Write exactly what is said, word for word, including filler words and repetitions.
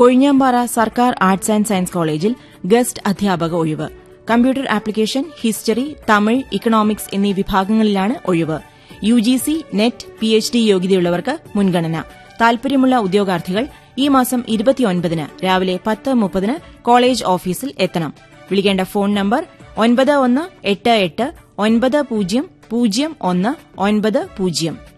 കൊഴിഞ്ഞാമ്പാറ സർക്കാർ arts and science കോളേജിൽ guest അധ്യാപക ഒഴിവ്. Computer application, history, Tamil, economics എന്നീ വിഭാഗങ്ങളിലാണ് ഒഴിവ്. യുജിസി, നെറ്റ്, പിഎച്ച്ഡി യോഗ്യതയുള്ളവർക്ക് മുൻഗണന. താൽപര്യമുള്ള ഉദ്യോഗാർത്ഥികൾ ഈ മാസം ഇരുപത്തിയൊൻപതിന് രാവിലെ പത്ത് മുപ്പതിന് കോളേജ് ഓഫീസിൽ എത്തണം. വിളിക്കേണ്ട ഫോൺ നമ്പർ ഒൻപത് ഒന്ന് എട്ട് എട്ട് ഒൻപത് പൂജ്യം പൂജ്യം ഒന്ന് ഒൻപത് പൂജ്യം.